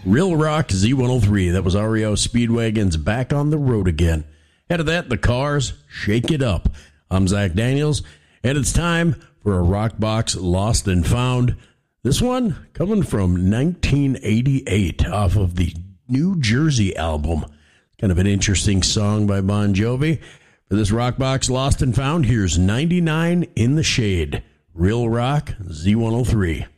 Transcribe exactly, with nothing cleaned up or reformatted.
Real Rock Z one oh three. That was R E O Speedwagon's Back on the Road Again. Ahead of that, The Cars, Shake It Up. I'm Zach Daniels, and it's time for a Rock Box Lost and Found. This one coming from nineteen eighty-eight off of the New Jersey album. Kind of an interesting song by Bon Jovi. For this Rock Box Lost and Found, here's ninety-nine in the Shade. Real Rock Z one oh three.